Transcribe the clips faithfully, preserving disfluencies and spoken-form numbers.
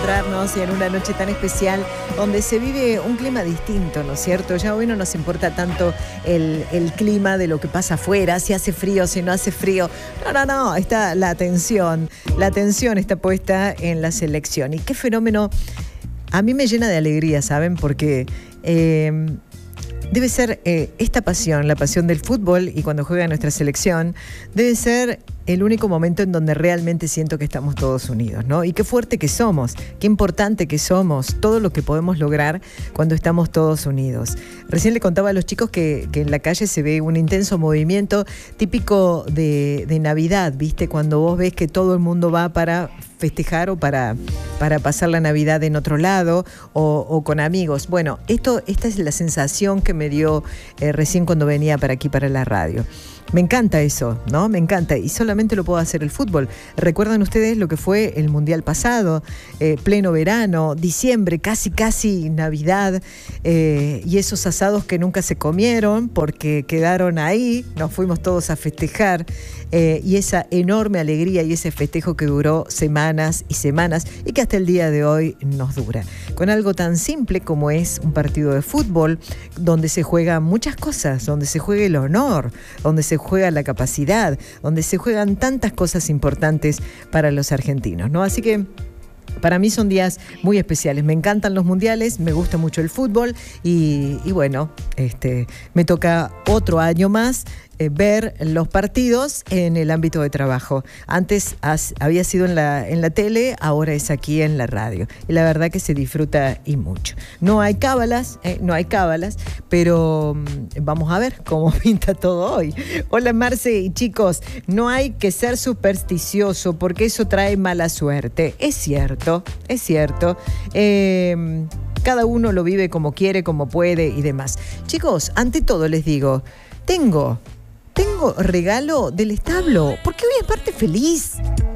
encontrarnos en una noche tan especial donde se vive un clima distinto, ¿no es cierto? Ya hoy no nos importa tanto el, el clima de lo que pasa afuera, si hace frío, si no hace frío. No, no, no, está la atención, la atención está puesta en la selección. Y qué fenómeno, a mí me llena de alegría, ¿saben? Porque eh, debe ser eh, esta pasión, la pasión del fútbol y cuando juega nuestra selección, debe ser el único momento en donde realmente siento que estamos todos unidos, ¿no? Y qué fuerte que somos, qué importante que somos, todo lo que podemos lograr cuando estamos todos unidos. Recién le contaba a los chicos que, que en la calle se ve un intenso movimiento típico de, de Navidad, ¿viste? Cuando vos ves que todo el mundo va para festejar o para, para pasar la Navidad en otro lado o, o con amigos. Bueno, esto, esta es la sensación que me dio eh, recién cuando venía para aquí, para la radio. Me encanta eso, ¿no? Me encanta. Y solamente lo puedo hacer el fútbol. ¿Recuerdan ustedes lo que fue el Mundial pasado? Eh, pleno verano, diciembre, casi casi Navidad. Eh, y esos asados que nunca se comieron porque quedaron ahí. Nos fuimos todos a festejar. Eh, y esa enorme alegría y ese festejo que duró semanas y semanas y que hasta el día de hoy nos dura. Con algo tan simple como es un partido de fútbol donde se juegan muchas cosas, donde se juega el honor, donde se juega la capacidad, donde se juegan tantas cosas importantes para los argentinos, ¿no? Así que para mí son días muy especiales. Me encantan los mundiales, me gusta mucho el fútbol y, y bueno, este, me toca otro año más eh, ver los partidos en el ámbito de trabajo. Antes has, había sido en la, en la tele, ahora es aquí en la radio. Y la verdad que se disfruta y mucho. No hay cábalas, eh, no hay cábalas, pero mm, vamos a ver cómo pinta todo hoy. Hola Marce y chicos, no hay que ser supersticioso porque eso trae mala suerte. Es cierto, es cierto. Eh, cada uno lo vive como quiere, como puede y demás. Chicos, ante todo les digo, tengo, tengo regalo del establo, porque hoy es martes feliz.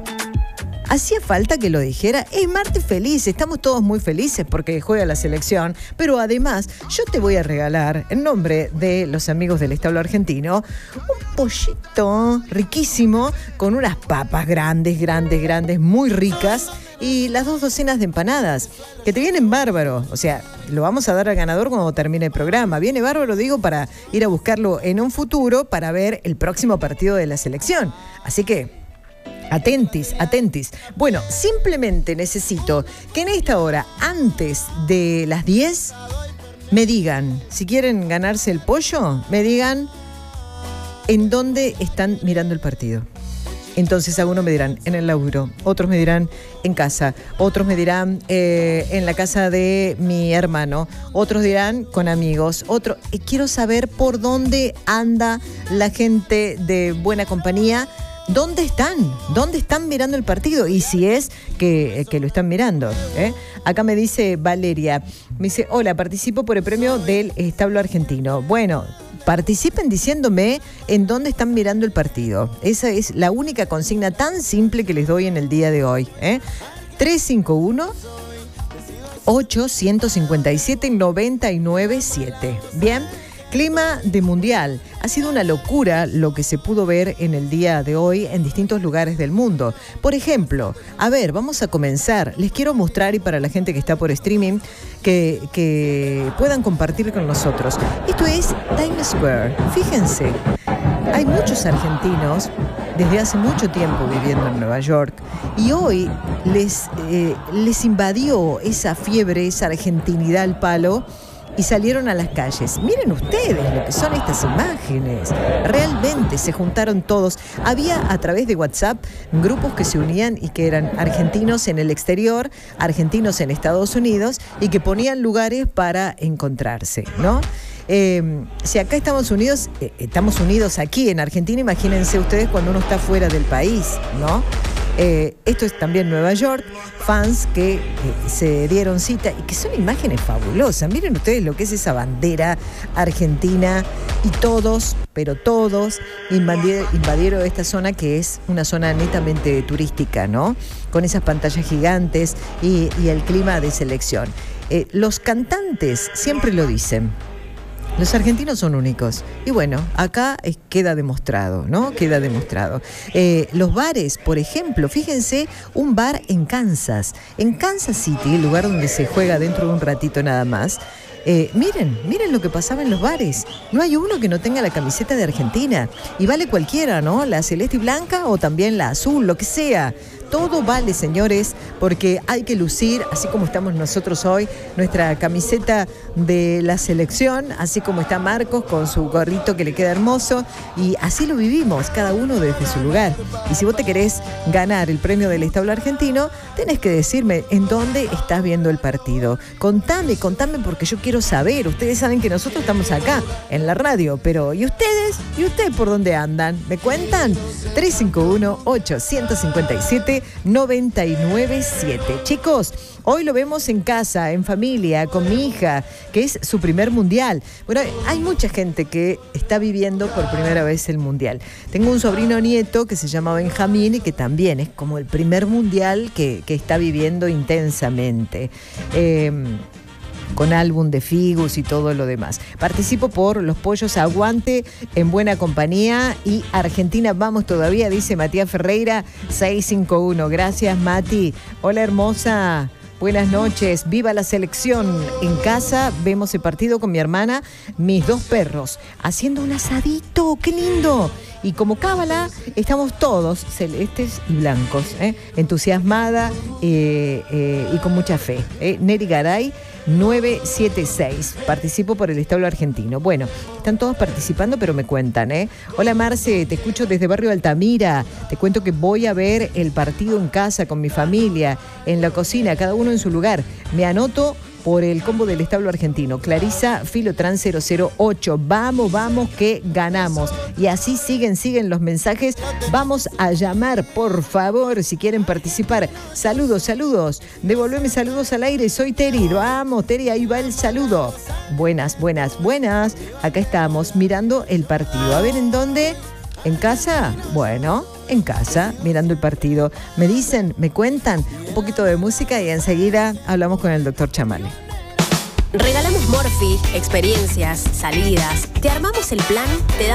Hacía falta que lo dijera, es martes feliz, estamos todos muy felices porque juega la selección, pero además yo te voy a regalar, en nombre de los amigos del establo argentino, un pollito riquísimo con unas papas grandes, grandes, grandes, muy ricas y las dos docenas de empanadas, que te vienen bárbaro. O sea, lo vamos a dar al ganador cuando termine el programa. Viene bárbaro, digo, para ir a buscarlo en un futuro para ver el próximo partido de la selección. Así que atentis, atentis. Bueno, simplemente necesito que en esta hora, antes de las diez, me digan, si quieren ganarse el pollo, me digan en dónde están mirando el partido. Entonces algunos me dirán en el laburo, otros me dirán en casa, otros me dirán eh, en la casa de mi hermano, otros dirán con amigos, otros. Eh, quiero saber por dónde anda la gente de Buena Compañía. ¿Dónde están? ¿Dónde están mirando el partido? Y si es que, que lo están mirando, ¿eh? Acá me dice Valeria, me dice, hola, participo por el premio del establo argentino. Bueno, participen diciéndome en dónde están mirando el partido. Esa es la única consigna tan simple que les doy en el día de hoy, ¿eh? tres cinco uno, ocho cinco siete, nueve nueve siete. Bien. Clima de mundial. Ha sido una locura lo que se pudo ver en el día de hoy en distintos lugares del mundo. Por ejemplo, a ver, vamos a comenzar. Les quiero mostrar, y para la gente que está por streaming, que, que puedan compartir con nosotros. Esto es Times Square. Fíjense, hay muchos argentinos desde hace mucho tiempo viviendo en Nueva York y hoy les, eh, les invadió esa fiebre, esa argentinidad al palo, y salieron a las calles. Miren ustedes lo que son estas imágenes. Realmente se juntaron todos. Había a través de WhatsApp grupos que se unían y que eran argentinos en el exterior, argentinos en Estados Unidos y que ponían lugares para encontrarse, ¿no? Eh, si acá estamos unidos, eh, estamos unidos aquí en Argentina, imagínense ustedes cuando uno está fuera del país, ¿no? Eh, esto es también Nueva York, fans que eh, se dieron cita y que son imágenes fabulosas. Miren ustedes lo que es esa bandera argentina y todos, pero todos invadieron, invadieron esta zona que es una zona netamente turística, ¿no? Con esas pantallas gigantes y, y el clima de selección. Eh, los cantantes siempre lo dicen. Los argentinos son únicos. Y bueno, acá es, queda demostrado, ¿no? Queda demostrado. Eh, los bares, por ejemplo, fíjense, un bar en Kansas. En Kansas City, el lugar donde se juega dentro de un ratito nada más. Eh, miren, miren lo que pasaba en los bares. No hay uno que no tenga la camiseta de Argentina. Y vale cualquiera, ¿no? La celeste y blanca o también la azul, lo que sea. Todo vale, señores, porque hay que lucir, así como estamos nosotros hoy, nuestra camiseta de la selección, así como está Marcos con su gorrito que le queda hermoso, y así lo vivimos, cada uno desde su lugar. Y si vos te querés ganar el premio del establo argentino, tenés que decirme en dónde estás viendo el partido. Contame, contame, porque yo quiero saber. Ustedes saben que nosotros estamos acá, en la radio, pero ¿y ustedes? ¿Y ustedes por dónde andan? ¿Me cuentan? tres cinco uno, ocho cinco siete, nueve nueve siete. Chicos, hoy lo vemos en casa, en familia, con mi hija, que es su primer mundial. Bueno, hay mucha gente que está viviendo por primera vez el mundial. Tengo un sobrino nieto que se llama Benjamín y que también es como el primer mundial que, que está viviendo intensamente. Eh, con álbum de Figus y todo lo demás. Participo por los pollos Aguante, en buena compañía, y Argentina vamos todavía, dice Matías Ferreira seiscientos cincuenta y uno. Gracias, Mati. Hola, hermosa. Buenas noches, viva la selección. En casa vemos el partido con mi hermana, mis dos perros, haciendo un asadito, qué lindo. Y como cábala, estamos todos celestes y blancos, ¿eh? Entusiasmada eh, eh, y con mucha fe. ¿eh? Neri Garay, nueve siete seis. Participo por el establo argentino. Bueno, están todos participando, pero me cuentan, ¿eh? Hola, Marce, te escucho desde Barrio Altamira. Te cuento que voy a ver el partido en casa con mi familia, en la cocina, cada uno en su lugar. Me anoto por el combo del establo argentino. Clarisa Filotran cero cero ocho. Vamos, vamos, que ganamos. Y así siguen, siguen los mensajes. Vamos a llamar, por favor, si quieren participar. Saludos, saludos. Devolveme saludos al aire. Soy Teri. Vamos, Teri, ahí va el saludo. Buenas, buenas, buenas. Acá estamos mirando el partido. A ver, ¿en dónde? ¿En casa? Bueno, en casa, mirando el partido. Me dicen, me cuentan un poquito de música y enseguida hablamos con el doctor Chamale. Regalamos Morphy, experiencias, salidas. Te armamos el plan, te damos